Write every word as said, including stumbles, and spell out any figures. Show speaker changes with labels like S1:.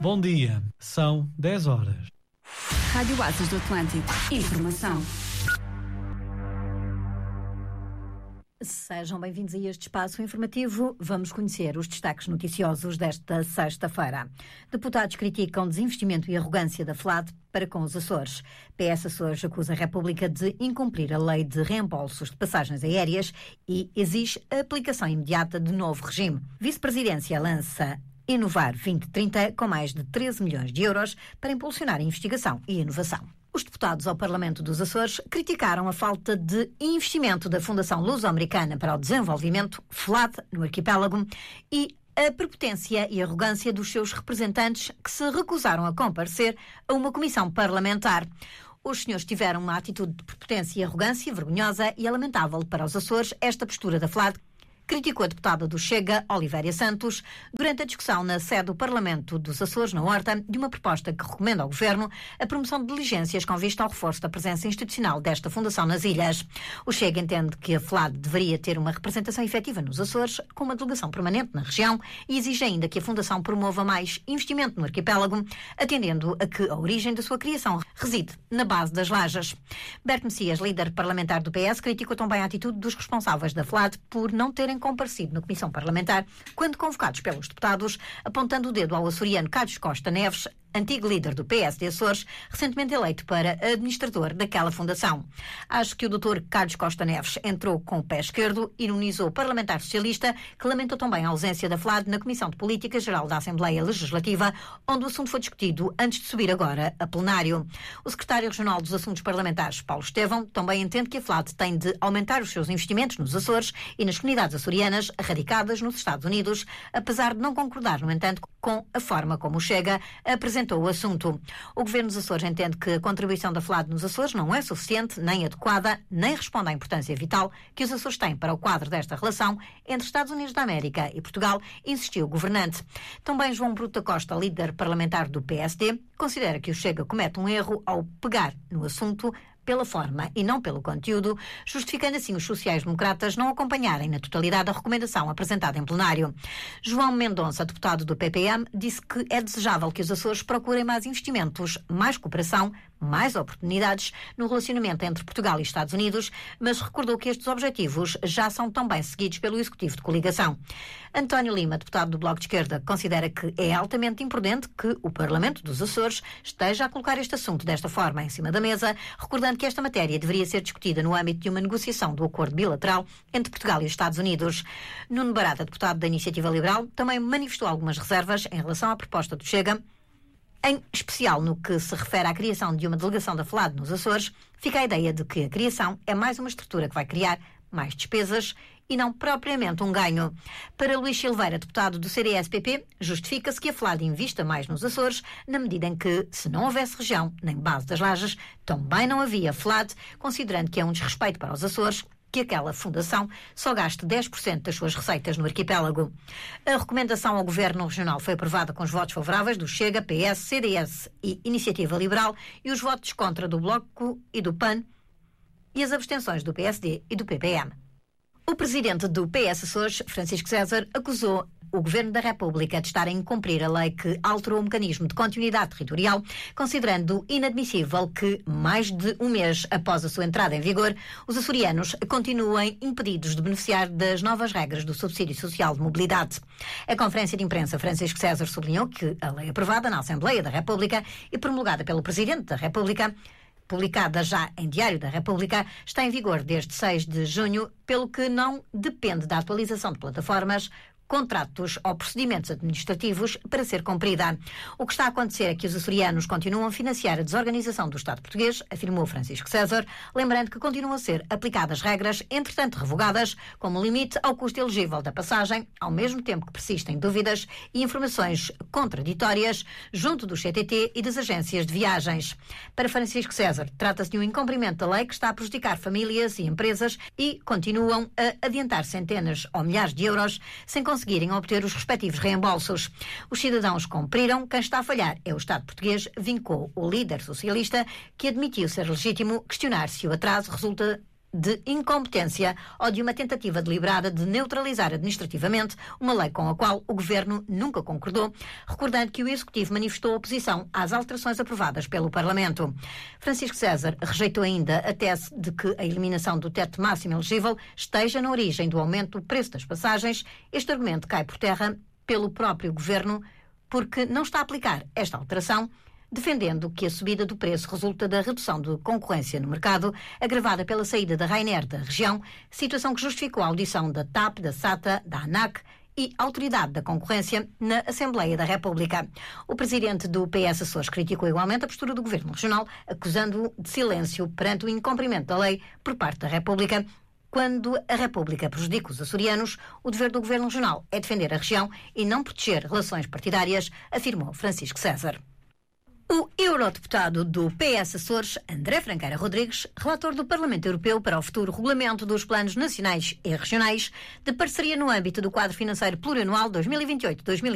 S1: Bom dia, são dez horas.
S2: Rádio Asas do Atlântico. Informação.
S3: Sejam bem-vindos a este espaço informativo. Vamos conhecer os destaques noticiosos desta sexta-feira. Deputados criticam desinvestimento e arrogância da FLAD para com os Açores. P S Açores acusa a República de incumprir a lei de reembolsos de passagens aéreas e exige a aplicação imediata de novo regime. Vice-Presidência lança Inovar vinte trinta com mais de treze milhões de euros para impulsionar a investigação e inovação. Os deputados ao Parlamento dos Açores criticaram a falta de investimento da Fundação Luso-Americana para o Desenvolvimento, FLAD, no arquipélago, e a prepotência e arrogância dos seus representantes que se recusaram a comparecer a uma comissão parlamentar. Os senhores tiveram uma atitude de prepotência e arrogância vergonhosa e é lamentável para os Açores esta postura da FLAD, criticou a deputada do Chega, Olivéria Santos, durante a discussão na sede do Parlamento dos Açores, na Horta, de uma proposta que recomenda ao Governo a promoção de diligências com vista ao reforço da presença institucional desta fundação nas ilhas. O Chega entende que a FLAD deveria ter uma representação efetiva nos Açores, com uma delegação permanente na região, e exige ainda que a fundação promova mais investimento no arquipélago, atendendo a que a origem da sua criação reside na base das lajes. Berto Messias, líder parlamentar do P S, criticou também a atitude dos responsáveis da FLAD por não terem comparecido na Comissão Parlamentar quando convocados pelos deputados, apontando o dedo ao açoriano Carlos Costa Neves, antigo líder do P S de Açores, recentemente eleito para administrador daquela fundação. Acho que o doutor Carlos Costa Neves entrou com o pé esquerdo e ironizou o parlamentar socialista, que lamentou também a ausência da FLAD na Comissão de Política Geral da Assembleia Legislativa, onde o assunto foi discutido antes de subir agora a plenário. O secretário regional dos Assuntos Parlamentares, Paulo Estevão, também entende que a FLAD tem de aumentar os seus investimentos nos Açores e nas comunidades açorianas radicadas nos Estados Unidos, apesar de não concordar, no entanto, com a forma como o Chega apresentou o assunto. O Governo dos Açores entende que a contribuição da FLAD nos Açores não é suficiente, nem adequada, nem responde à importância vital que os Açores têm para o quadro desta relação entre Estados Unidos da América e Portugal, insistiu o governante. Também João Bruto da Costa, líder parlamentar do P S D, considera que o Chega comete um erro ao pegar no assunto pela forma e não pelo conteúdo, justificando assim os sociais-democratas não acompanharem na totalidade a recomendação apresentada em plenário. João Mendonça, deputado do P P M, disse que é desejável que os Açores procurem mais investimentos, mais cooperação, mais oportunidades no relacionamento entre Portugal e Estados Unidos, mas recordou que estes objetivos já são também seguidos pelo Executivo de Coligação. António Lima, deputado do Bloco de Esquerda, considera que é altamente imprudente que o Parlamento dos Açores esteja a colocar este assunto desta forma em cima da mesa, recordando que esta matéria deveria ser discutida no âmbito de uma negociação do acordo bilateral entre Portugal e os Estados Unidos. Nuno Barata, deputado da Iniciativa Liberal, também manifestou algumas reservas em relação à proposta do Chega, em especial no que se refere à criação de uma delegação da FLAD nos Açores. Fica a ideia de que a criação é mais uma estrutura que vai criar mais despesas e não propriamente um ganho. Para Luís Silveira, deputado do C D S P P, justifica-se que a FLAD invista mais nos Açores, na medida em que, se não houvesse região nem base das lajes, também não havia FLAD, considerando que é um desrespeito para os Açores que aquela fundação só gaste dez por cento das suas receitas no arquipélago. A recomendação ao Governo Regional foi aprovada com os votos favoráveis do Chega, P S, C D S e Iniciativa Liberal e os votos contra do Bloco e do P A N e as abstenções do P S D e do P P M. O presidente do P S Açores, Francisco César, acusou o Governo da República de estar a incumprir a lei que alterou o mecanismo de continuidade territorial, considerando inadmissível que, mais de um mês após a sua entrada em vigor, os açorianos continuem impedidos de beneficiar das novas regras do subsídio social de mobilidade. A conferência de imprensa, Francisco César sublinhou que a lei aprovada na Assembleia da República e promulgada pelo Presidente da República, publicada já em Diário da República, está em vigor desde seis de junho, pelo que não depende da atualização de plataformas, contratos ou procedimentos administrativos para ser cumprida. O que está a acontecer é que os açorianos continuam a financiar a desorganização do Estado português, afirmou Francisco César, lembrando que continuam a ser aplicadas regras, entretanto revogadas, como limite ao custo elegível da passagem, ao mesmo tempo que persistem dúvidas e informações contraditórias junto do C T T e das agências de viagens. Para Francisco César, trata-se de um incumprimento da lei que está a prejudicar famílias e empresas e continuam a adiantar centenas ou milhares de euros sem conseguir conseguirem obter os respectivos reembolsos. Os cidadãos cumpriram, quem está a falhar é o Estado português, vincou o líder socialista, que admitiu ser legítimo questionar se o atraso resulta de incompetência ou de uma tentativa deliberada de neutralizar administrativamente uma lei com a qual o Governo nunca concordou, recordando que o Executivo manifestou oposição às alterações aprovadas pelo Parlamento. Francisco César rejeitou ainda a tese de que a eliminação do teto máximo elegível esteja na origem do aumento do preço das passagens. Este argumento cai por terra pelo próprio Governo, porque não está a aplicar esta alteração, defendendo que a subida do preço resulta da redução de concorrência no mercado, agravada pela saída da Ryanair da região, situação que justificou a audição da T A P, da SATA, da ANAC e Autoridade da Concorrência na Assembleia da República. O presidente do P S Açores criticou igualmente a postura do Governo Regional, acusando-o de silêncio perante o incumprimento da lei por parte da República. Quando a República prejudica os açorianos, o dever do Governo Regional é defender a região e não proteger relações partidárias, afirmou Francisco César. O eurodeputado do P S Açores, André Franqueira Rodrigues, relator do Parlamento Europeu para o futuro regulamento dos planos nacionais e regionais de parceria no âmbito do quadro financeiro plurianual dois mil e vinte e oito a dois mil